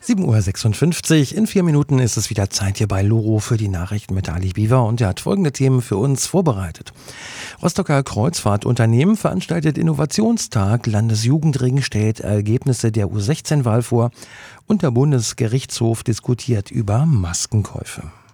7:56 Uhr. In 4 Minuten ist es wieder Zeit hier bei Loro für die Nachrichten mit Ali Biewer und er hat folgende Themen für uns vorbereitet. Rostocker Kreuzfahrtunternehmen veranstaltet Innovationstag, Landesjugendring stellt Ergebnisse der U16-Wahl vor und der Bundesgerichtshof diskutiert über Maskenkäufe.